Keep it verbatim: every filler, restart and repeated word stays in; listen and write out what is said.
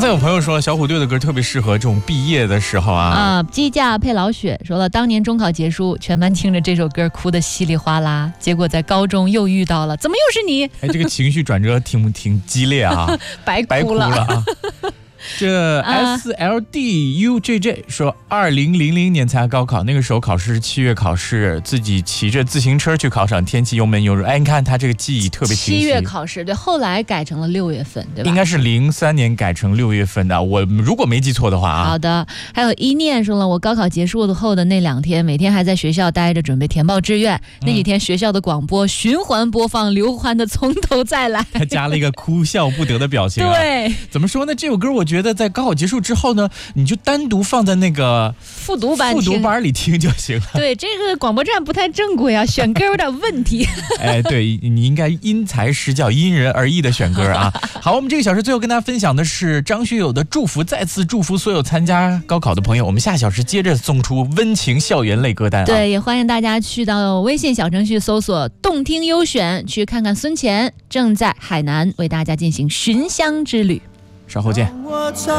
才有朋友说了，小虎队的歌特别适合这种毕业的时候啊。 啊，机架配老雪说了，当年中考结束，全班听着这首歌哭得稀里哗啦，结果在高中又遇到了，怎么又是你？ 哎，这个情绪转折挺挺激烈啊， 白哭了。 白哭了啊。这 S L D U J J 说，二零零零年才高考，那个时候考试是七月考试，自己骑着自行车去考场，天气又闷又热。哎，你看他这个记忆特别清晰。 七月考试，对，后来改成了六月份，对吧？ 应该是零三年改成六月份的，我如果没记错的话啊。 好的，还有一念说了，我高考结束后的那两天，每天还在学校待着，准备填报志愿。那几天学校的广播循环播放刘欢的《从头再来》， 他加了一个哭笑不得的表情、啊。 对， 怎么说呢？这首歌我觉得在高考结束之后呢，你就单独放在那个复读班复读班里听就行了。 对，这个广播站不太正规啊，选歌有点问题。 哎，对，你应该因材施教，因人而异的选歌啊。好，我们这个小时最后跟大家分享的是张学友的祝福，再次祝福所有参加高考的朋友。我们下小时接着送出温情校园类歌单、啊。 对，也欢迎大家去到微信小程序搜索动听优选，去看看孙乾正在海南为大家进行寻香之旅。 稍后见。